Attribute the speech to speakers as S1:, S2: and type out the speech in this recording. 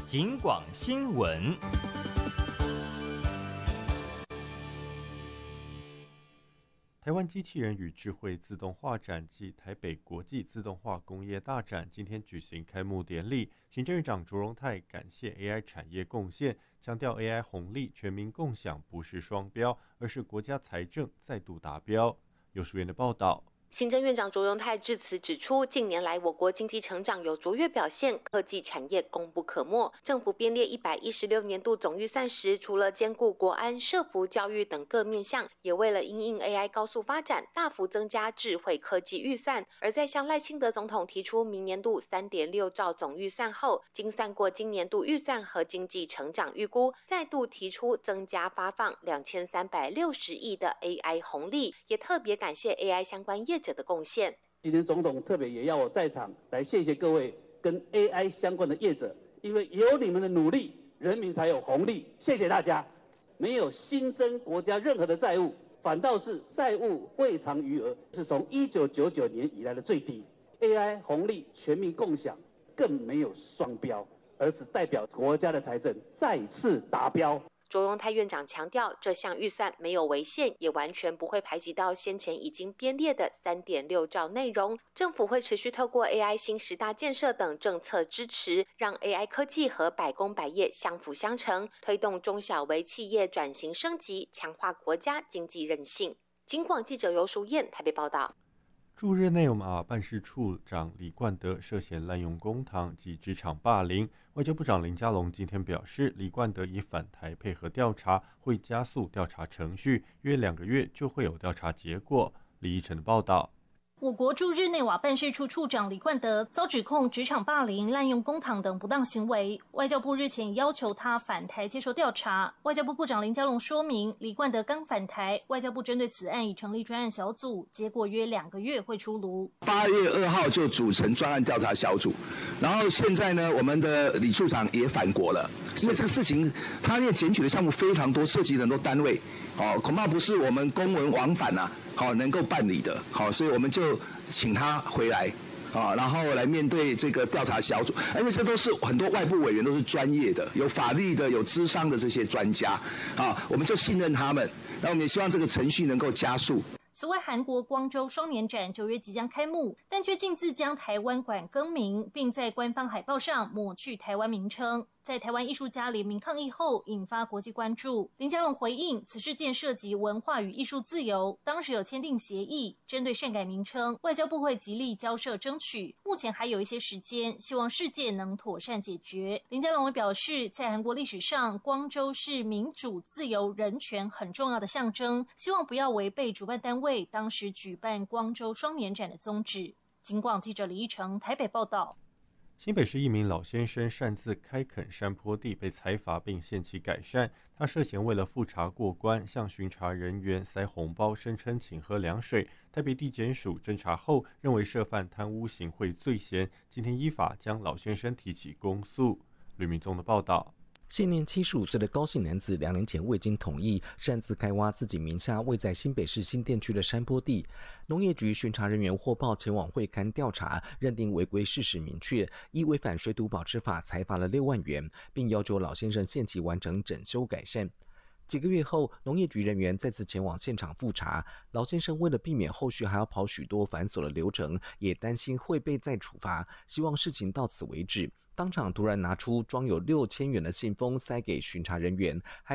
S1: 警广新闻。台湾机器人与智慧自动化展暨台北国际自动化工业大展今天举行开幕典礼，行政院长卓荣泰感谢 AI 产业贡献，强调 AI 红利全民共享不是双标，而是国家财政再度达标。有书院的报道。
S2: 行政院长卓荣泰致辞指出，近年来我国经济成长有卓越表现，科技产业功不可没。政府编列116年度总预算时，除了兼顾国安、社福、教育等各面向，也为了因应 AI 高速发展，大幅增加智慧科技预算。而在向赖清德总统提出明年度3.6兆总预算后，精算过今年度预算和经济成长预估，再度提出增加发放2360亿的 AI 红利，也特别感谢 AI 相关业者的贡献。
S3: 今天总统特别也要我在场来谢谢各位跟 AI 相关的业者，因为有你们的努力，人民才有红利。谢谢大家，没有新增国家任何的债务，反倒是债务未偿余额是从1999年以来的最低。AI 红利全民共享，更没有双标，而是代表国家的财政再次达标。
S2: 卓荣泰院长强调，这项预算没有违宪，也完全不会排挤到先前已经编列的3.6兆内容。政府会持续透过 AI 新10大建设等政策支持，让 AI 科技和百工百业相辅相成，推动中小微企业转型升级，强化国家经济韧性。警广记者尤淑燕台北报道。
S1: 驻日内瓦办事处长李冠德涉嫌滥用公帑及职场霸凌，外交部长林佳龙今天表示，李冠德已返台配合调查，会加速调查程序，约2个月就会有调查结果。李依晨的报道。
S4: 我国驻日内瓦办事处处长李冠德遭指控职场霸凌、滥用公帑等不当行为，外交部日前要求他返台接受调查。外交部部长林佳龙说明，李冠德刚返台，外交部针对此案已成立专案小组，结果约2个月会出炉。
S5: 8月2号就组成专案调查小组，然后现在呢，我们的李处长也返国了，因为这个事情他因为检举的项目非常多，涉及很多单位，恐怕不是我们公文往返能够办理的，所以我们就请他回来，然后来面对这个调查小组，因为这都是很多外部委员都是专业的，有法律的、有咨商的这些专家，我们就信任他们，然后我们也希望这个程序能够加速。
S4: 此外，韩国光州双年展9月即将开幕，但却径自将台湾馆更名，并在官方海报上抹去台湾名称。在台湾艺术家联名抗议后，引发国际关注。林佳龙回应，此事件涉及文化与艺术自由，当时有签订协议，针对擅改名称，外交部会极力交涉争取。目前还有一些时间，希望事件能妥善解决。林佳龙也表示，在韩国历史上，光州是民主、自由、人权很重要的象征，希望不要违背主办单位当时举办光州双年展的宗旨。警广记者李依成台北报道。
S1: 新北市一名老先生擅自开垦山坡地被裁罚并限期改善，他涉嫌为了复查过关，向巡查人员塞红包，声称请喝凉水。台北地检署侦查后认为涉犯贪污行贿罪嫌，今天依法将老先生提起公诉。吕明宗的报道。
S6: 现年75岁的高姓男子2年前未经同意擅自开挖自己名下位在新北市新店区的山坡地，农业局巡查人员获报前往会勘调查，认定违规事实明确，依违反水土保持法裁罚了6万元，并要求老先生限期完成整修改善。几个月后，农业局人员再次前往现场复查，老先生为了避免后续还要跑许多繁琐的流程，也担心会被再处罚，希望事情到此为止。当场突然拿出装有6000元的信封塞给巡查人员，还